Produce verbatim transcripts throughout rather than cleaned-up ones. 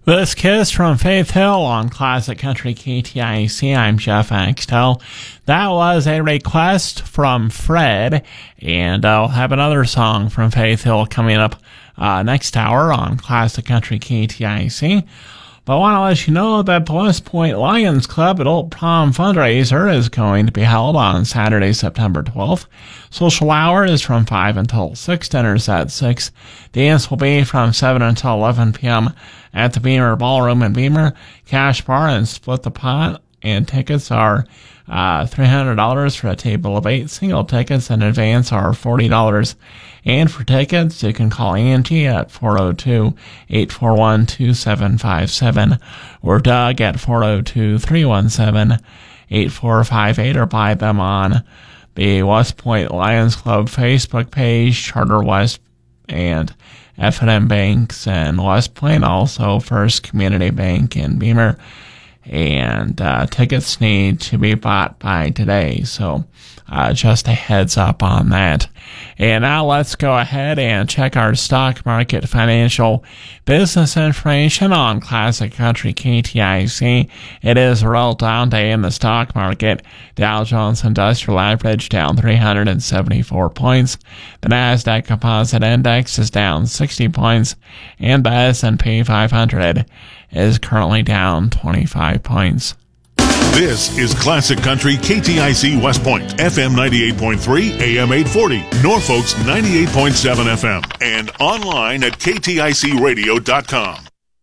This Kiss from Faith Hill on Classic Country K T I C. I'm Jeff Axtell. That was a request from Fred, and I'll have another song from Faith Hill coming up uh, next hour on Classic Country K T I C. But I want to let you know that the West Point Lions Club at Old Prom fundraiser is going to be held on Saturday, September twelfth. Social hour is from five until six, dinner's at six. Dance will be from seven until eleven p.m. at the Beamer Ballroom in Beamer. Cash bar and split the pot, and tickets are uh, three hundred dollars for a table of eight. Single tickets in advance are forty dollars. And for tickets, you can call Angie at four oh two, eight four one, two seven five seven or Doug at four oh two, three one seven, eight four five eight or buy them on the West Point Lions Club Facebook page, Charter West and F and M Banks and West Point, also First Community Bank in Beamer. And uh, tickets need to be bought by today, so uh, just a heads up on that. And now let's go ahead and check our stock market financial business information on Classic Country K T I C. It is a real down day in the stock market. Dow Jones Industrial Average down three hundred seventy-four points. The NASDAQ Composite Index is down sixty points, and the S and P five hundred is currently down twenty-five points. This is Classic Country K T I C West Point, F M ninety-eight point three, A M eight forty, Norfolk's ninety-eight point seven F M, and online at K T I C radio dot com.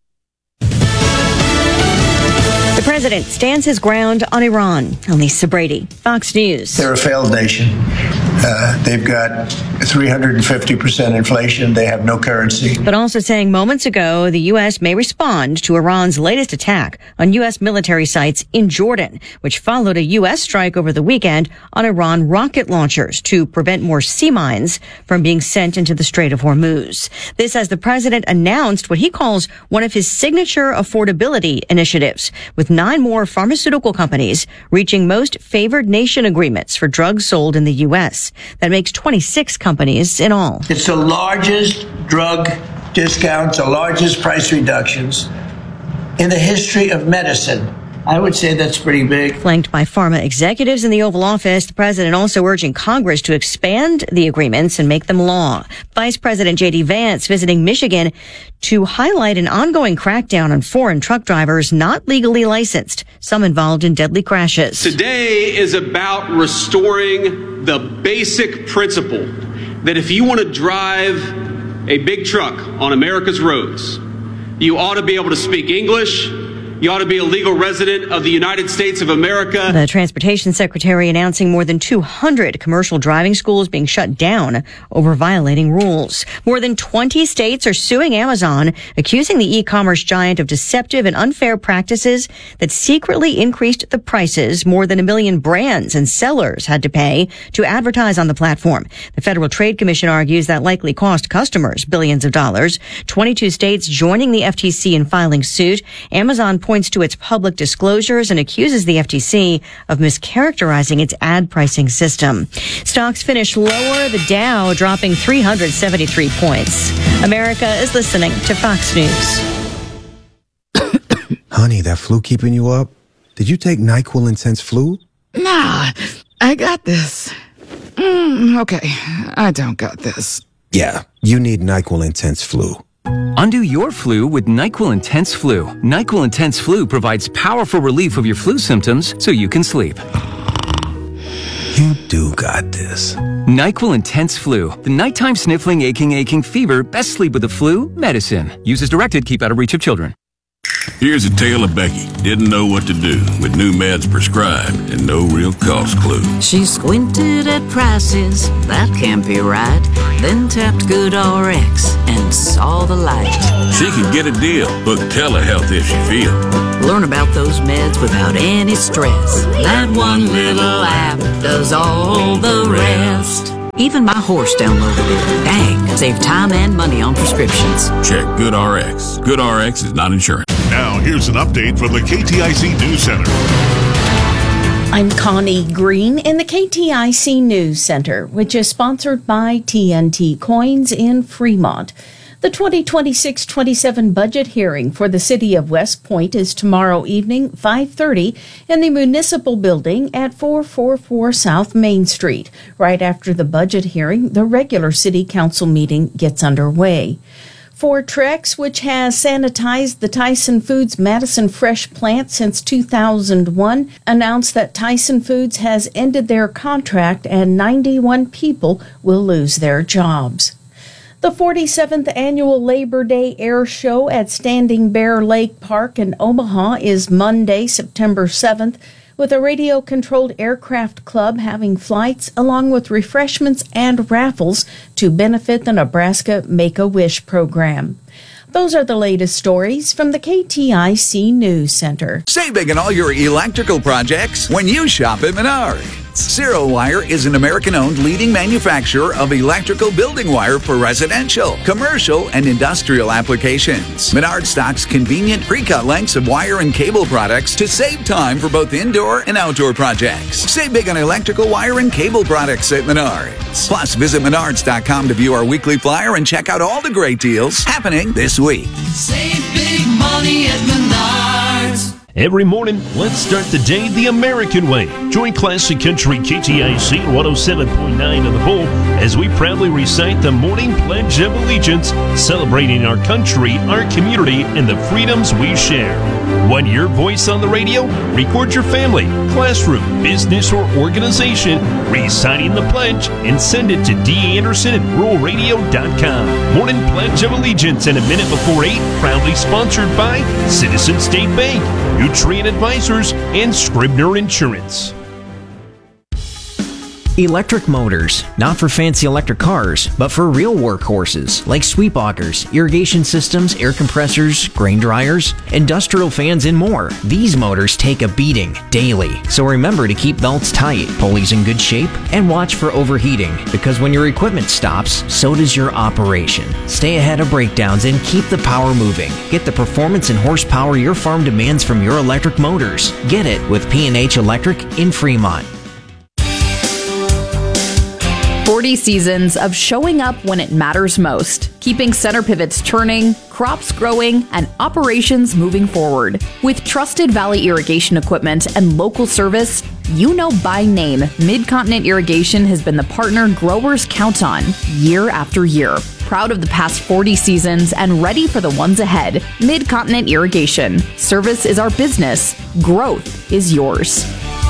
The president stands his ground on Iran. Lisa Brady, Fox News. They're a failed nation. Uh, they've got three hundred fifty percent inflation. They have no currency. But also saying moments ago, the U S may respond to Iran's latest attack on U S military sites in Jordan, which followed a U S strike over the weekend on Iran rocket launchers to prevent more sea mines from being sent into the Strait of Hormuz. This as the president announced what he calls one of his signature affordability initiatives, with nine more pharmaceutical companies reaching most favored nation agreements for drugs sold in the U S. That makes twenty-six companies in all. It's the largest drug discounts, the largest price reductions in the history of medicine. I would say that's pretty big. Flanked by pharma executives in the Oval Office, the president also urging Congress to expand the agreements and make them law. Vice President J D Vance visiting Michigan to highlight an ongoing crackdown on foreign truck drivers not legally licensed, some involved in deadly crashes. Today is about restoring the basic principle that if you want to drive a big truck on America's roads, you ought to be able to speak English. You ought to be a legal resident of the United States of America. The Transportation Secretary announcing more than two hundred commercial driving schools being shut down over violating rules. More than twenty states are suing Amazon, accusing the e-commerce giant of deceptive and unfair practices that secretly increased the prices more than a million brands and sellers had to pay to advertise on the platform. The Federal Trade Commission argues that likely cost customers billions of dollars. twenty-two states joining the F T C in filing suit. Amazon points to its public disclosures and accuses the F T C of mischaracterizing its ad pricing system. Stocks finished lower, the Dow dropping three hundred seventy-three points. America is listening to Fox News. Honey, that flu keeping you up? Did you take NyQuil Intense Flu? Nah, I got this. Mm, okay, I don't got this. Yeah, you need NyQuil Intense Flu. Undo your flu with NyQuil Intense Flu. NyQuil Intense Flu provides powerful relief of your flu symptoms so you can sleep. You do got this. NyQuil Intense Flu. The nighttime sniffling, aching, aching fever. Best sleep with the flu medicine. Use as directed. Keep out of reach of children. Here's a tale of Becky. Didn't know what to do with new meds prescribed and no real cost clue. She squinted at prices, that can't be right. Then tapped GoodRx and saw the light. She could get a deal. Book telehealth if she feel. Learn about those meds without any stress. That one little app does all the rest. Even my horse downloaded it. Dang, save time and money on prescriptions. Check GoodRx. GoodRx is not insurance. Now, here's an update from the K T I C News Center. I'm Connie Green in the K T I C News Center, which is sponsored by T N T Coins in Fremont. The twenty twenty-six twenty-seven budget hearing for the city of West Point is tomorrow evening, five thirty, in the Municipal Building at four forty-four South Main Street. Right after the budget hearing, the regular city council meeting gets underway. Fortrex, which has sanitized the Tyson Foods Madison Fresh plant since two thousand one, announced that Tyson Foods has ended their contract and ninety-one people will lose their jobs. The forty-seventh Annual Labor Day Air Show at Standing Bear Lake Park in Omaha is Monday, September seventh, with a radio-controlled aircraft club having flights along with refreshments and raffles to benefit the Nebraska Make-A-Wish program. Those are the latest stories from the K T I C News Center. Save big on all your electrical projects when you shop at Menards. Zero Wire is an American-owned leading manufacturer of electrical building wire for residential, commercial, and industrial applications. Menards stocks convenient pre-cut lengths of wire and cable products to save time for both indoor and outdoor projects. Save big on electrical wire and cable products at Menards. Plus, visit menards dot com to view our weekly flyer and check out all the great deals happening this week. Save big money at Menards. Every morning, let's start the day the American way. Join Classic Country K T I C one oh seven point nine on the Bull as we proudly recite the morning Pledge of Allegiance, celebrating our country, our community, and the freedoms we share. Want your voice on the radio? Record your family, classroom, business, or organization reciting the pledge and send it to D. Anderson at rural radio dot com. Morning Pledge of Allegiance and a minute before eight, proudly sponsored by Citizen State Bank, Nutrient Advisors, and Scribner Insurance. Electric motors, not for fancy electric cars, but for real workhorses like sweep augers, irrigation systems, air compressors, grain dryers, industrial fans, and more. These motors take a beating daily, so remember to keep belts tight, pulleys in good shape, and watch for overheating, because when your equipment stops, so does your operation. Stay ahead of breakdowns and keep the power moving. Get the performance and horsepower your farm demands from your electric motors. Get it with P and H Electric in Fremont. forty seasons of showing up when it matters most, keeping center pivots turning, crops growing, and operations moving forward. With trusted Valley irrigation equipment and local service, you know by name, Mid-Continent Irrigation has been the partner growers count on year after year. Proud of the past forty seasons and ready for the ones ahead. Mid-Continent Irrigation. Service is our business. Growth is yours.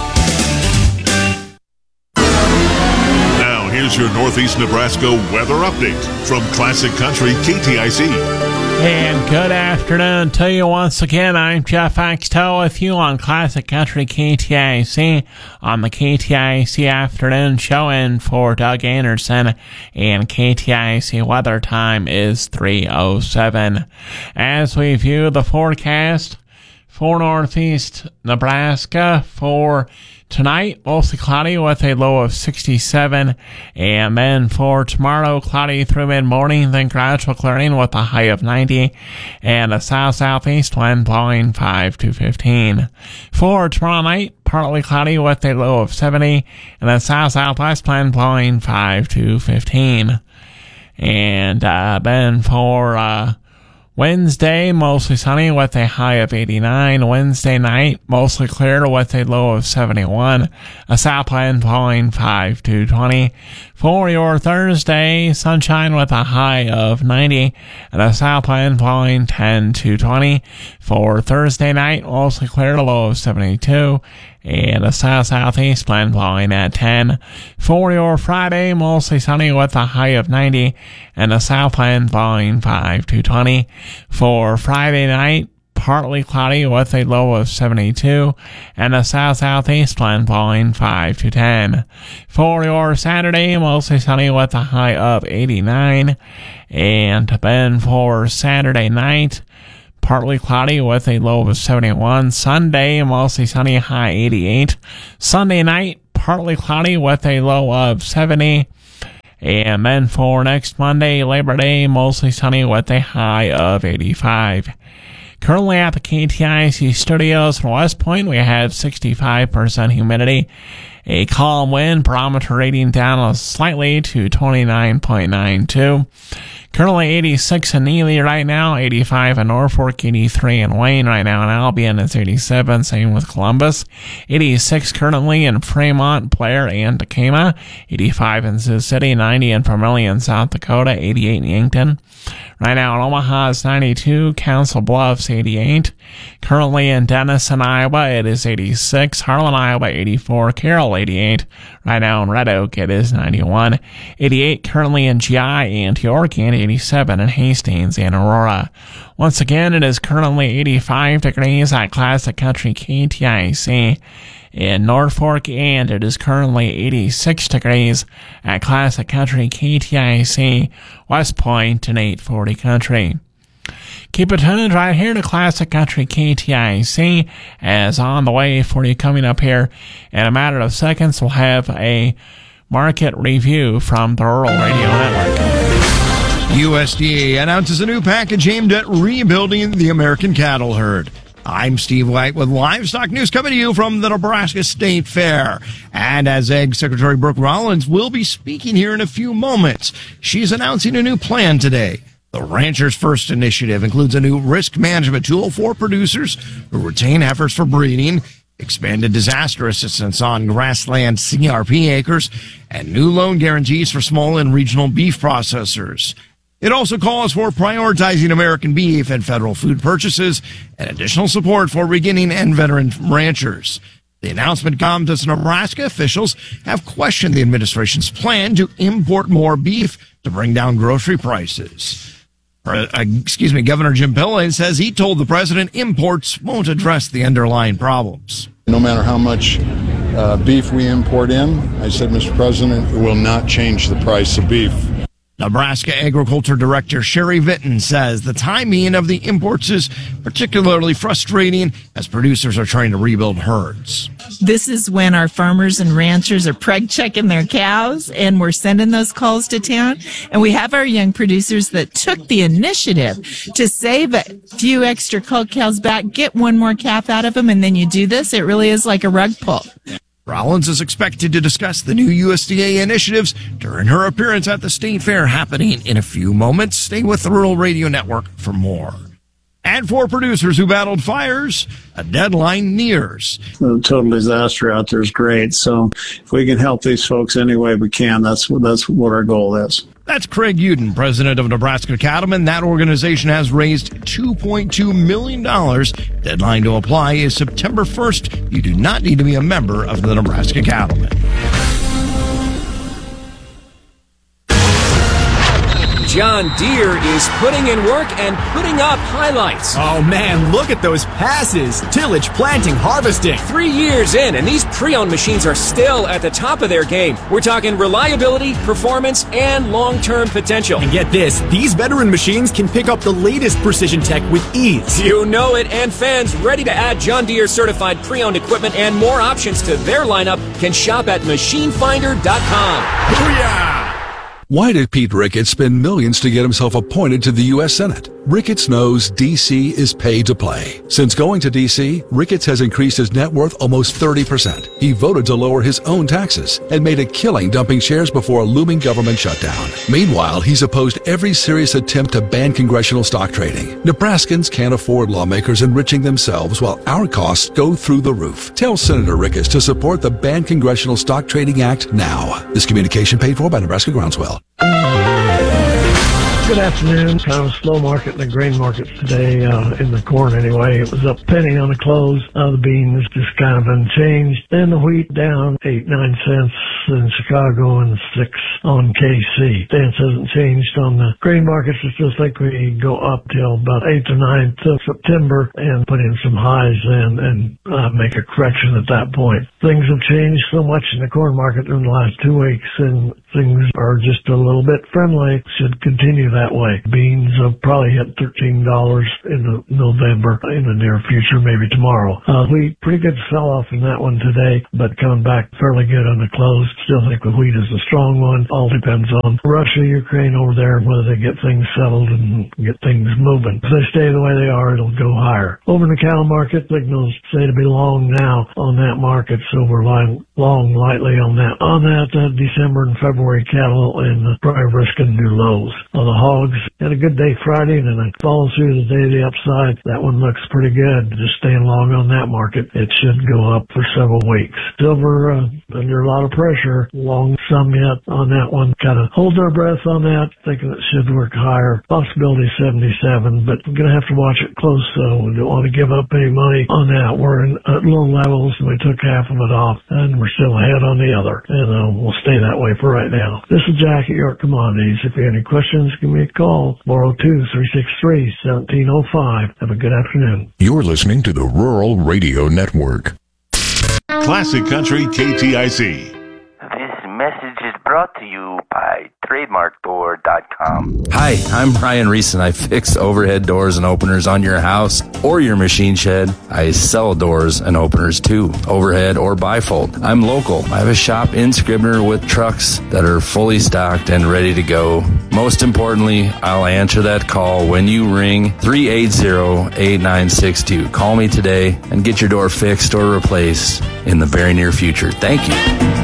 Here's your Northeast Nebraska weather update from Classic Country K T I C. And good afternoon to you once again. I'm Jeff Axtell with you on Classic Country K T I C on the K T I C Afternoon Show. In for Doug Anderson, and K T I C weather time is three oh seven. As we view the forecast for Northeast Nebraska for tonight, mostly cloudy with a low of sixty-seven, and then for tomorrow, cloudy through mid-morning, then gradual clearing with a high of ninety, and a south-southeast wind blowing five to fifteen. For tomorrow night, partly cloudy with a low of seventy, and a south-southwest wind blowing five to fifteen. And uh, then for uh, Wednesday, mostly sunny with a high of eighty-nine. Wednesday night, mostly clear with a low of seventy-one. A south wind blowing five to twenty. For your Thursday, sunshine with a high of ninety. And a south wind blowing ten to twenty. For Thursday night, mostly clear, a low of seventy-two. And a south-southeast wind blowing at ten. For your Friday, mostly sunny with a high of ninety, and a south wind blowing five to twenty. For Friday night, partly cloudy with a low of seventy-two, and a south-southeast wind blowing five to ten. For your Saturday, mostly sunny with a high of eighty-nine, and then for Saturday night, partly cloudy with a low of seventy-one. Sunday, mostly sunny, high eighty-eight. Sunday night, partly cloudy with a low of seventy. And then for next Monday, Labor Day, mostly sunny with a high of eighty-five. Currently at the K T I C studios in West Point, we have sixty-five percent humidity. A calm wind, barometer rating down slightly to twenty-nine point nine two. Currently eighty-six in Neely right now, eighty-five in Norfolk, eighty-three in Wayne right now, and Albion is eighty-seven, same with Columbus. eighty-six currently in Fremont, Blair, and Tacoma, eighty-five in Sioux City, ninety in Vermilion, South Dakota, eighty-eight in Yankton. Right now in Omaha is ninety-two, Council Bluffs eighty-eight. Currently in Denison, Iowa, it is eighty-six, Harlan, Iowa eighty-four, Carroll eighty-eight. Right now in Red Oak, it is ninety-one. eighty-eight currently in G I and York, and eighty-seven in Hastings and Aurora. Once again, it is currently eighty-five degrees at Classic Country K T I C in Norfolk, and it is currently eighty-six degrees at Classic Country K T I C West Point in eight forty Country. Keep it tuned right here to Classic Country K T I C, as on the way for you coming up here in a matter of seconds, we'll have a market review from the Rural Radio Network. U S D A announces a new package aimed at rebuilding the American cattle herd. I'm Steve White with Livestock News coming to you from the Nebraska State Fair. And as Ag Secretary Brooke Rollins will be speaking here in a few moments, she's announcing a new plan today. The Ranchers First initiative includes a new risk management tool for producers who retain heifers for breeding, expanded disaster assistance on grassland C R P acres, and new loan guarantees for small and regional beef processors. It also calls for prioritizing American beef and federal food purchases and additional support for beginning and veteran ranchers. The announcement comes as Nebraska officials have questioned the administration's plan to import more beef to bring down grocery prices. Uh, excuse me, Governor Jim Pillay says he told the president imports won't address the underlying problems. No matter how much uh, beef we import in, I said, Mister President, it will not change the price of beef. Nebraska Agriculture Director Sherry Vitton says the timing of the imports is particularly frustrating as producers are trying to rebuild herds. This is when our farmers and ranchers are preg checking their cows, and we're sending those calls to town. And we have our young producers that took the initiative to save a few extra cull cows back, get one more calf out of them, and then you do this. It really is like a rug pull. Rollins is expected to discuss the new U S D A initiatives during her appearance at the State Fair happening in a few moments. Stay with the Rural Radio Network for more. And for producers who battled fires, a deadline nears. The total disaster out there is great. So if we can help these folks any way we can, that's, that's what our goal is. That's Craig Uden, president of Nebraska Cattlemen. That organization has raised two point two million dollars. Deadline to apply is September first. You do not need to be a member of the Nebraska Cattlemen. John Deere is putting in work and putting up highlights. Oh man, look at those passes. Tillage, planting, harvesting. Three years in, and these pre-owned machines are still at the top of their game. We're talking reliability, performance, and long-term potential. And get this, these veteran machines can pick up the latest precision tech with ease. You know it, and fans ready to add John Deere certified pre-owned equipment and more options to their lineup can shop at machine finder dot com. Booyah! Why did Pete Ricketts spend millions to get himself appointed to the U S Senate? Ricketts knows D C is pay to play. Since going to D C, Ricketts has increased his net worth almost thirty percent. He voted to lower his own taxes and made a killing dumping shares before a looming government shutdown. Meanwhile, he's opposed every serious attempt to ban congressional stock trading. Nebraskans can't afford lawmakers enriching themselves while our costs go through the roof. Tell Senator Ricketts to support the Ban Congressional Stock Trading Act now. This communication paid for by Nebraska Groundswell. Good afternoon. Kind of a slow market in the grain markets today, uh, in the corn anyway. It was up a penny on the close. Uh, the beans just kind of unchanged. Then the wheat down eight, nine cents in Chicago and six on K C. Stance hasn't changed on the grain markets. It feels like we go up till about eighth or ninth of September and put in some highs and, and uh, make a correction at that point. Things have changed so much in the corn market in the last two weeks, and things are just a little bit friendly. Should continue that way. Beans will probably hit thirteen dollars in the November in the near future, maybe tomorrow. Uh, wheat, pretty good sell-off in that one today, but coming back fairly good on the close. still think the wheat is the strong one. All depends on Russia, Ukraine over there, whether they get things settled and get things moving. If they stay the way they are, it'll go higher. Over in the cattle market, signals say to be long now on that market, so we're lying long lightly on that. On that uh, December and February cattle, and uh, probably risking new lows. On the hogs, had a good day Friday, and then I followed through the day of the upside. That one looks pretty good. Just staying long on that market. It should go up for several weeks. Silver uh, under a lot of pressure. Long some yet on that one. Kind of hold our breath on that, thinking it should work higher. Possibility seventy-seven, but we're going to have to watch it close, so we don't want to give up any money on that. We're in, at low levels, and we took half of it off, and we're still ahead on the other. And uh, we'll stay that way for right now. This is Jack at York Commodities. If you have any questions, give me a call. four oh two, three six three, one seven oh five. Have a good afternoon. You're listening to the Rural Radio Network. Classic Country K T I C. This message is brought to you by trademark door dot com. Hi, I'm Brian Reese, and I fix overhead doors and openers on your house or your machine shed. I sell doors and openers too, overhead or bifold. I'm local. I have a shop in Scribner with trucks that are fully stocked and ready to go. Most importantly, I'll answer that call when you ring three eight zero, eight nine six two. Call me today and get your door fixed or replaced in the very near future. Thank you.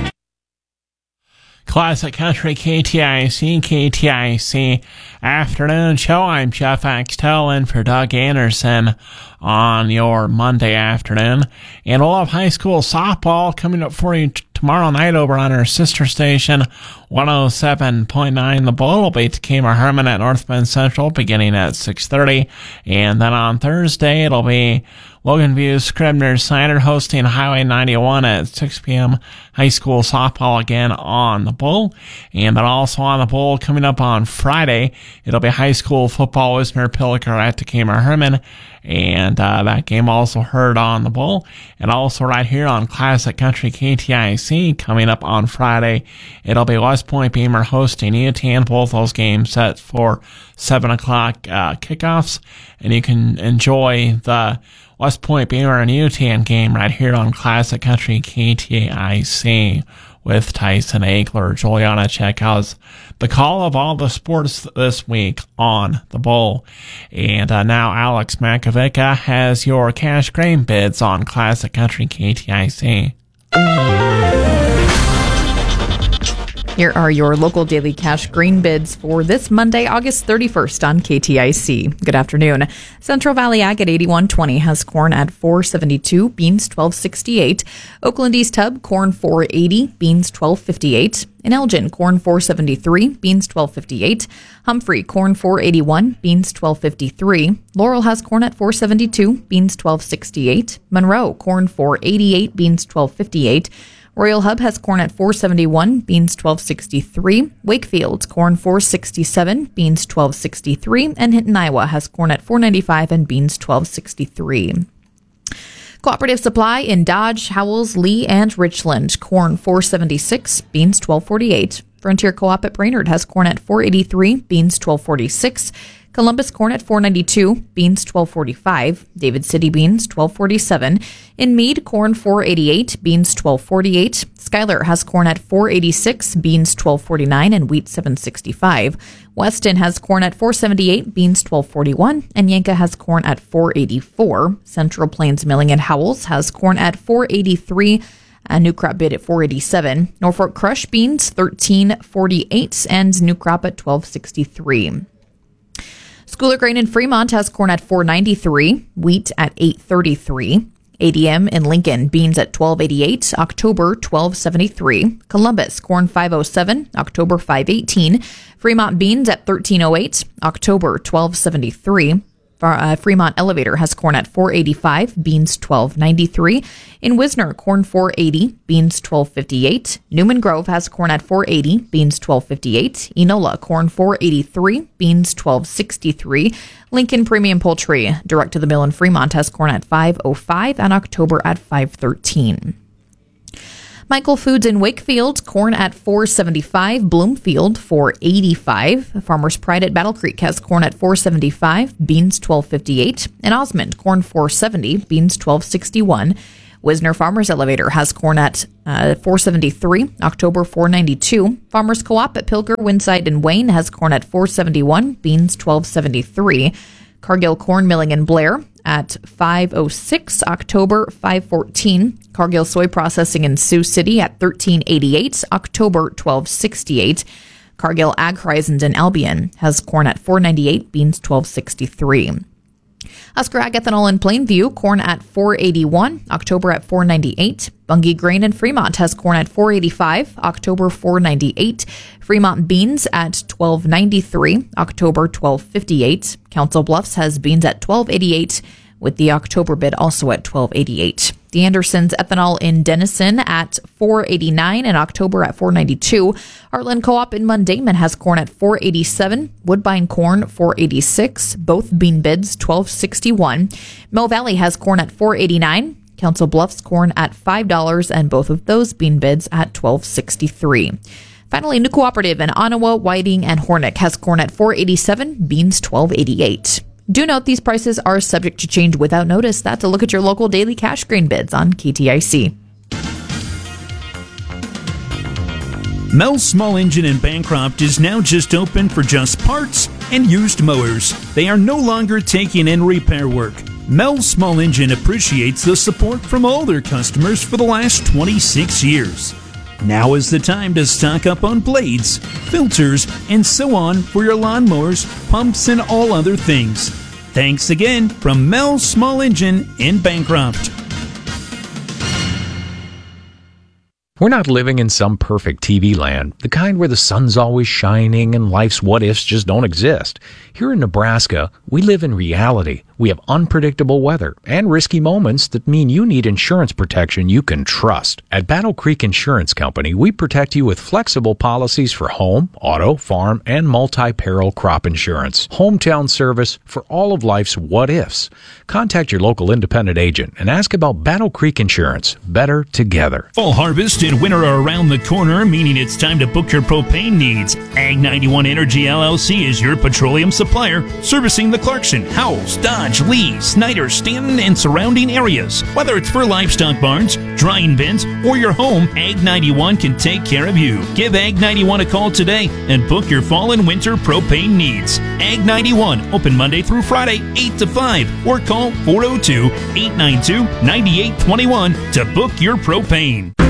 Classic Country K T I C, K T I C Afternoon Show. I'm Jeff Axtell in for Doug Anderson on your Monday afternoon. And we'll have high school softball coming up for you t- tomorrow night over on our sister station, one oh seven point nine. The Bull will be Takema Herman at North Bend Central beginning at six thirty. And then on Thursday, it'll be Logan View Scribner Cider hosting Highway ninety-one at six p.m. High school softball again on the Bull. And then also on the Bull coming up on Friday, it'll be high school football Wismer Pilliker at Takema Herman. And uh, that game also heard on the Bull. And also right here on Classic Country K T I C coming up on Friday, it'll be West Point Beamer hosting E T N. Both those games set for seven o'clock uh, kickoffs. And you can enjoy the West Point Beamer and U T N game right here on Classic Country K T I C with Tyson Aikler. Juliana Check has the call of all the sports this week on the Bull. And uh, now Alex Makovica has your cash grain bids on Classic Country K T I C. Here are your local daily cash grain bids for this Monday, August thirty-first on K T I C. Good afternoon. Central Valley Ag at eighty-one twenty has corn at four seventy-two, beans twelve sixty-eight. Oakland East Hub, corn four eighty, beans twelve fifty-eight. In Elgin, corn four seventy-three, beans twelve fifty-eight. Humphrey, corn four eighty-one, beans twelve fifty-three. Laurel has corn at four seventy-two, beans twelve sixty-eight. Monroe, corn four eighty-eight, beans twelve fifty-eight. Royal Hub has corn at four seventy-one, beans twelve sixty-three. Wakefield, corn four sixty-seven, beans twelve sixty-three. And Hinton, Iowa has corn at four ninety-five and beans twelve sixty-three. Cooperative Supply in Dodge, Howells, Lee, and Richland. Corn four seventy-six, beans twelve forty-eight. Frontier Co-op at Brainerd has corn at four eighty-three, beans twelve forty-six. Columbus corn at four ninety-two, beans twelve forty-five. David City beans twelve forty-seven. In Meade, corn four eighty-eight, beans twelve forty-eight. Schuyler has corn at four eighty-six, beans twelve forty-nine, and wheat seven sixty-five. Weston has corn at four seventy-eight, beans twelve forty-one, and Yanka has corn at four eighty-four. Central Plains Milling at Howells has corn at four eighty-three. A new crop bid at four eighty-seven. Norfolk Crush beans thirteen forty-eight, and new crop at twelve sixty-three. Schooler Grain in Fremont has corn at four ninety-three, wheat at eight thirty-three. A D M in Lincoln, beans at twelve eighty-eight, October twelve seventy-three. Columbus, corn five oh seven, October five eighteen. Fremont beans at thirteen oh eight, October twelve seventy-three. Uh, Fremont Elevator has corn at four eighty-five, beans twelve ninety-three. In Wisner, corn four eighty, beans twelve fifty-eight. Newman Grove has corn at four eighty, beans twelve fifty-eight. Enola, corn four eighty-three, beans twelve sixty-three. Lincoln Premium Poultry, direct to the mill in Fremont, has corn at five oh five and October at five thirteen. Michael Foods in Wakefield, corn at four seventy-five. Bloomfield, four eighty-five. Farmer's Pride at Battle Creek has corn at four seventy-five, beans twelve fifty-eight. In Osmond, corn four seventy, beans twelve sixty-one. Wisner Farmers Elevator has corn at uh, four seventy-three, October four ninety-two. Farmers Co-op at Pilger, Winside, and Wayne has corn at four seventy-one, beans twelve seventy-three. Cargill Corn Milling in Blair at five oh six, October five fourteen. Cargill Soy Processing in Sioux City at thirteen eighty-eight, October twelve sixty-eight. Cargill Ag Horizons in Albion has corn at four ninety-eight, beans twelve sixty-three. Husker Ag Ethanol in Plainview, corn at four eighty-one, October at four ninety-eight. Bungie Grain in Fremont has corn at four eighty-five, October four ninety-eight. Fremont Beans at twelve ninety-three, October twelve fifty-eight. Council Bluffs has beans at twelve eighty-eight, with the October bid also at twelve eighty-eight. The Andersons Ethanol in Denison at four eighty-nine and October at four ninety-two. Heartland Co-op in Mundaman has corn at four eighty-seven. Woodbine Corn four eighty-six. Both bean bids twelve sixty-one. Mill Valley has corn at four eighty-nine. Council Bluffs corn at five dollars and both of those bean bids at twelve sixty-three. Finally, New Cooperative in Ottawa, Whiting, and Hornick has corn at four eighty-seven, beans twelve eighty-eight. Do note these prices are subject to change without notice. That's a look at your local daily cash grain bids on K T I C. Mel's Small Engine in Bancroft is now just open for just parts and used mowers. They are no longer taking in repair work. Mel's Small Engine appreciates the support from all their customers for the last twenty-six years. Now is the time to stock up on blades, filters, and so on for your lawnmowers, pumps, and all other things. Thanks again from Mel's Small Engine in Bancroft. We're not living in some perfect T V land, the kind where the sun's always shining and life's what-ifs just don't exist. Here in Nebraska, we live in reality. We have unpredictable weather and risky moments that mean you need insurance protection you can trust. At Battle Creek Insurance Company, we protect you with flexible policies for home, auto, farm, and multi-peril crop insurance. Hometown service for all of life's what-ifs. Contact your local independent agent and ask about Battle Creek Insurance. Better together. Fall harvest and winter are around the corner, meaning it's time to book your propane needs. Ag ninety-one Energy L L C is your petroleum supplier, servicing the Clarkson, Howells, Dodge, Lee, Snyder, Stanton, and surrounding areas. Whether it's for livestock barns, drying bins, or your home, Ag ninety-one can take care of you. Give Ag ninety-one a call today and book your fall and winter propane needs. Ag ninety-one, open Monday through Friday, eight to five, or call four oh two, eight nine two, nine eight two one to book your propane.